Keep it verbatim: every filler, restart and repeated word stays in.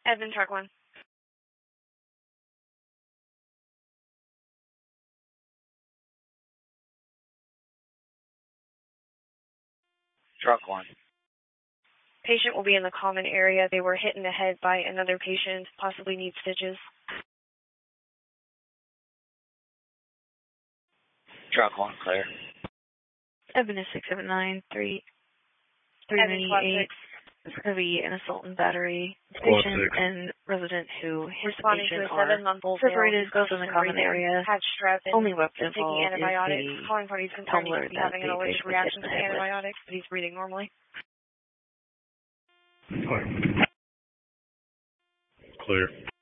Evan, truck one. Truck one. Patient will be in the common area. They were hit in the head by another patient, possibly need stitches. Truck one, clear. Evan is six seven nine three three ninety-eight. It's going to be an assault and battery. Patient and resident who hit the patient are separated, both in the common area. Only weapon involved is the Calling parties tumbler to be that having an the allergic patient was reaction hit to in the head with. antibiotics, but he's breathing normally. Clear. Clear.